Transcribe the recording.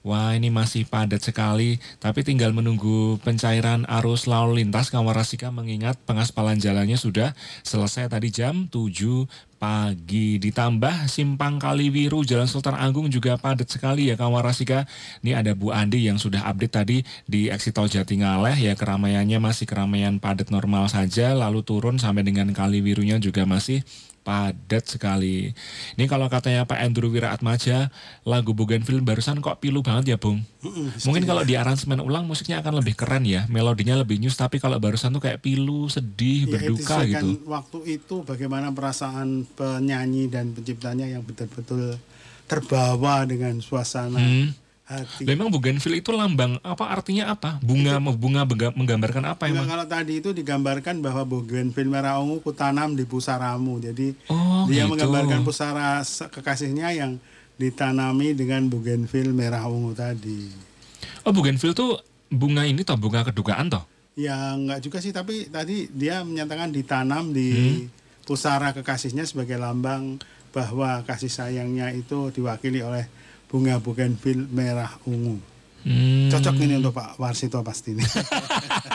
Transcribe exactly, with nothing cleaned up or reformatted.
Wah, ini masih padat sekali, tapi tinggal menunggu pencairan arus lalu lintas. Kawarasika mengingat pengaspalan jalannya sudah selesai tadi jam tujuh pagi. Ditambah Simpang Kaliwiru, Jalan Sultan Agung juga padat sekali ya Kawarasika. Ini ada Bu Andi yang sudah update tadi di exit tol Jatingaleh ya, keramaiannya masih keramaian padat normal saja, lalu turun sampai dengan Kaliwirunya juga masih padat sekali. Ini kalau katanya Pak Andrew Wiraatmaja, lagu Bougainville barusan kok pilu banget ya Bung. Mm-mm, Mungkin setuju. kalau di aransemen ulang musiknya akan lebih keren ya, melodinya lebih nyus, tapi kalau barusan tuh kayak pilu, sedih, Ya, itu berduka disesuaikan gitu. waktu itu bagaimana perasaan penyanyi dan penciptanya yang betul-betul terbawa dengan suasana Hmm. hati. Memang Bougainville itu lambang apa, artinya apa? Bunga Itu bunga bega- menggambarkan apa enggak, emang? kalau tadi itu digambarkan bahwa bougainville merah ungu kutanam di pusaramu. Jadi Oh dia gitu. menggambarkan pusara se- kekasihnya yang ditanami dengan bougainville merah ungu tadi. Oh, Bougainville tuh bunga ini toh, bunga kedukaan toh? Ya enggak juga sih, tapi tadi dia menyatakan ditanam di Hmm. pusara kekasihnya sebagai lambang bahwa kasih sayangnya itu diwakili oleh bunga bougainville merah ungu. Hmm. Cocok ini untuk Pak Warsito pasti ini.